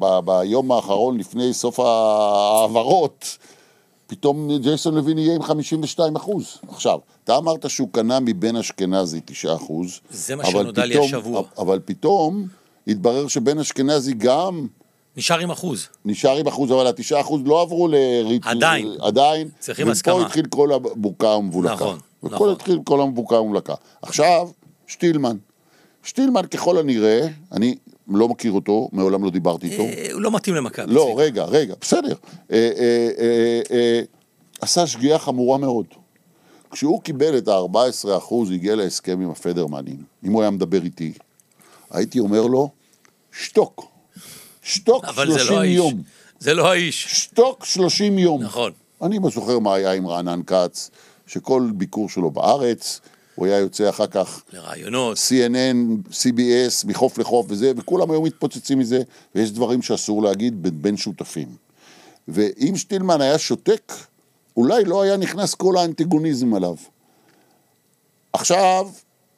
ביום האחרון לפני סוף העברות, פתאום ג'ייסון לוין יהיה עם 52%. עכשיו, אתה אמרת שהוא קנה מבן אשכנזי 9%. זה מה שנודע לי השבוע. אבל פתאום התברר שבן אשכנזי גם נשאר עם אחוז. נשאר עם אחוז, אבל ה9% לא עברו לריט... עדיין. צריכים הסכמה. ופה התחיל כל הבוקה המבולקה. נכון. ופה התחיל כל המבוקה המבולקה. עכשיו, שטילמן ככל הנראה, אני לא מכיר אותו, מעולם לא דיברתי איתו. הוא לא מתאים למכבי. לא, רגע, בסדר. עשה שגיאה חמורה מאוד. כשהוא קיבל את ה-14%, הגיע להסכם עם הפדרמנים. אם הוא היה מדבר איתי, הייתי אומר לו, שתוק 30 יום. זה לא האיש. שתוק 30 יום. נכון. אני זוכר מה היה עם רענן כץ, שכל ביקור שלו בארץ, הוא היה יוצא אחר כך לרעיונות, CNN, CBS, מחוף לחוף וזה, וכולם היו מתפוצצים מזה, ויש דברים שאסור להגיד בין שותפים. ואם שטילמן היה שותק, אולי לא היה נכנס כל האנטגוניזם עליו. עכשיו,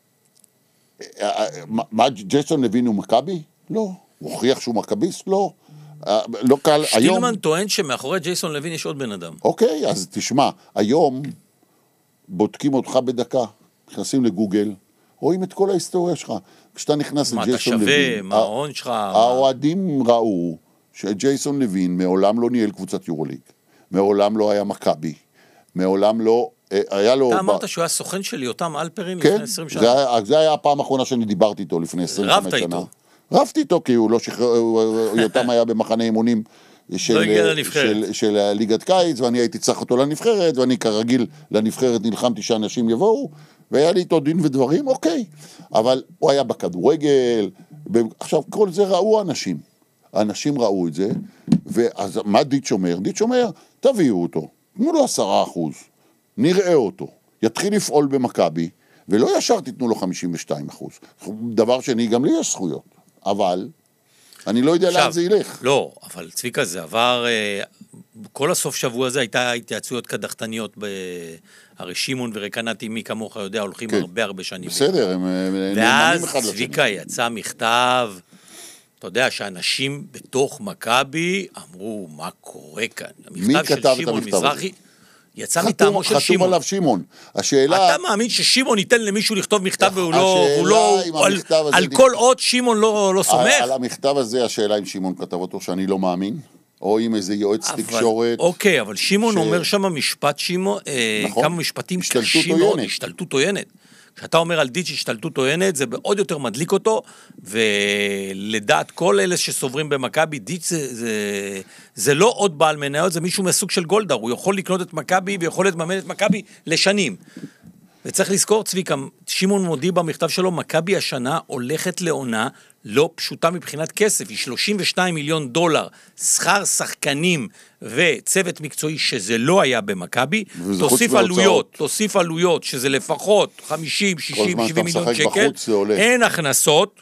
מה ג'ייסון לוין הוא מכבי? לא. הוא הוכיח שהוא מכביסט? לא. לא קל, שטילמן טוען שמאחורי ג'ייסון לוין יש עוד בן אדם. אוקיי, אז תשמע, היום בודקים אותך בדקה, נכנסים לגוגל, רואים את כל ההיסטוריה שלך. כשאתה נכנס לג'ייסון לוין... מה אתה שווה, מה ההון שלך... האוהדים ראו שג'ייסון לוין מעולם לא ניהל קבוצת יורוליג, מעולם לא היה מכבי, מעולם לא... היה לו... אתה אמרת שהוא היה סוכן של יותם אלפרין לפני 20 שנה. כן, זה היה הפעם האחרונה שאני דיברתי איתו לפני 25 שנה. רבת איתו. רבתי איתו, כי הוא לא שחרר, יותם היה במחנה אימונים של ליגת קיץ, ואני הייתי צריך אותו לנבחרת, ואני כרגיל לנבחרת נלחמתי שאנשים יבואו, והיה לי איתו דין ודברים, אוקיי. אבל הוא היה בכדורגל, עכשיו כל זה ראו האנשים ראו את זה, ואז מה דיץ' אומר? דיץ' אומר, תביאו אותו, תנו לו 10%, נראה אותו, יתחיל לפעול במכבי, ולא ישר תיתנו לו 52%. דבר שני, גם לי יש זכויות. אבל אני לא יודע לאן זה ילך. לא, אבל צביקה, זה עבר, כל הסוף שבוע הזה הייתה התייעצויות קדחתניות, הרי שימון ורקנתי, מי כמוך יודע, הולכים הרבה שנים. בסדר, הם ואז צביקה יצא מכתב, אתה יודע שאנשים בתוך מכבי אמרו, מה קורה כאן? מי כתב את המכתב הזה? יצא מטעמו של שימון. חתום עליו שימון. השאלה... אתה מאמין ששימון ייתן למישהו לכתוב מכתב והוא לא... על כל עוד שימון לא סומך? על המכתב הזה השאלה אם שימון כתב אותו שאני לא מאמין, או עם איזה יועץ תקשורת. אוקיי, אבל שימון אומר שם משפט שימון, כמה משפטים קשים מאוד, השתלטות עוינת. כשאתה אומר על דיץ' השתלטות עוינת, זה עוד יותר מדליק אותו, ולדעת כל אלה שסוברים במכבי, דיץ' זה לא עוד בעל מניות, זה מישהו מסוג של גולדהר, הוא יכול לקנות את מכבי, ויכול לממן את מכבי לשנים. וצריך לזכור, צביקה, שימון מודי במכתב שלו, מכבי השנה הולכת לעונה לא פשוטה מבחינת כסף, היא $32 מיליון, שכר שחקנים וצוות מקצועי שזה לא היה במכבי, תוסיף עלויות שזה לפחות 50, 60, 70 מיליון שקל, אין הכנסות,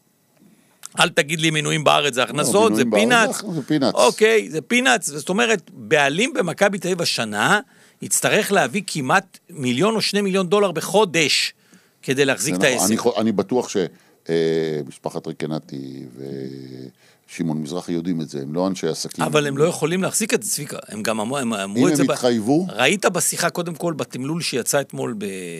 אל תגיד לי מינויים בארץ, זה הכנסות, זה פינאץ, אוקיי, זה פינאץ, זאת אומרת, בעלים במכבי תל אביב השנה, יצטרך להביא כמעט $1 או $2 מיליון בחודש, כדי להחזיק את העסק. אני בטוח שמשפחת רקנתי ושימון מזרחי יודעים את זה, הם לא אנשי עסקים. אבל הם לא יכולים להחזיק את זה, צביקה. הם גם אמרו את זה. אם הם התחייבו? ראית בשיחה קודם כל, בתמלול שיצא אתמול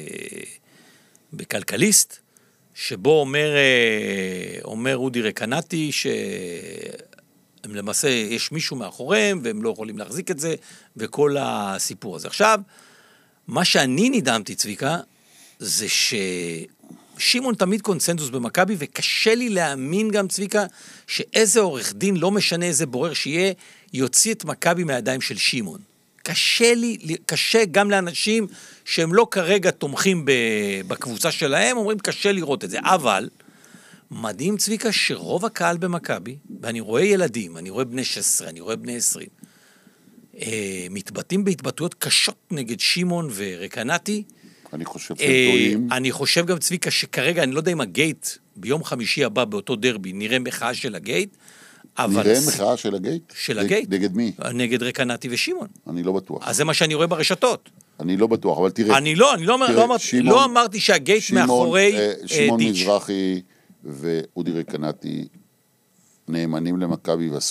בכלכליסט, שבו אומר אודי רקנתי הם למעשה, יש מישהו מאחוריהם, והם לא יכולים להחזיק את זה, וכל הסיפור הזה. עכשיו, מה שאני נדהמתי, צביקה, זה ששימון תמיד קונצנזוס במכבי, וקשה לי להאמין גם, צביקה, שאיזה עורך דין, לא משנה איזה בורר שיהיה, יוציא את מכבי מהידיים של שימון. קשה גם לאנשים שהם לא כרגע תומכים בקבוצה שלהם, אומרים, קשה לראות את זה. אבל מדהים, צביקה, שרוב הקהל במכבי, ואני רואה ילדים, אני רואה בני 16, אני רואה בני 20, מתבטאים בהתבטאויות קשות נגד שימון ורקנתי. אני חושב שהם טועים. אני חושב גם, צביקה, שכרגע, אני לא יודע אם הגייט, ביום חמישי הבא באותו דרבי, נראה מחאה של הגייט. נראה מחאה של הגייט? של הגייט. נגד מי? נגד רקנתי ושימון. אני לא בטוח. אז זה מה שאני רואה ברשתות. אני לא בטוח, אבל תראה. לא אמרתי שהגייט מאחורי שמעון מזרחי ואודי רקנתי נאמנים למכבי